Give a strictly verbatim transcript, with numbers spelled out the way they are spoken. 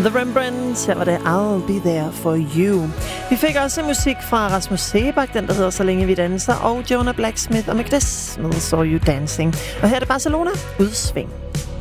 The Rembrandts, her var det I'll Be There For You. Vi fik også musik fra Rasmus Seebach, den der hedder Så Længe Vi Danser, og Jonah Blacksmith og Magdes med Saw You Dancing. Og her er det Barcelona, udsving.